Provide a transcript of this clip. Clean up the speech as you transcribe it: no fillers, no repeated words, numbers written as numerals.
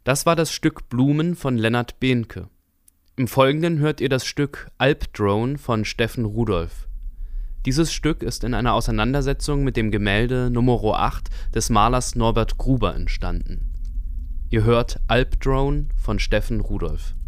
Das war das Stück Blumen von Lennart Behnke. Im Folgenden hört ihr das Stück Alpdrone von Steffen Rudolph. Dieses Stück ist in einer Auseinandersetzung mit dem Gemälde Numero 8 des Malers Norbert Gruber entstanden. Ihr hört Alpdrone von Steffen Rudolph.